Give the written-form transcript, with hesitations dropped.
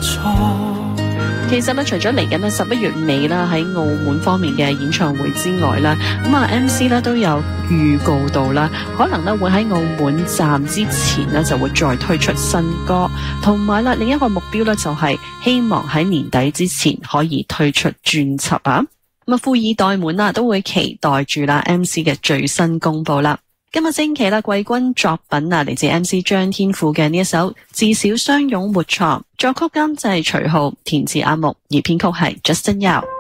其實咧，除咗嚟緊咧11月尾啦，喺澳門方面嘅演唱會之外啦，MC 咧都有預告到啦，可能咧會喺澳門站之前咧就會再推出新歌，同埋啦另一個目標咧就係希望喺年底之前可以推出專輯啊！富二代們啦都會期待住啦 MC 嘅最新公布啦。今日星期啦，季軍作品啊，嚟自 MC 張天賦嘅呢一首《自小相擁活藏》，作曲監製徐浩，填詞阿木，而編曲係 Justin Yao。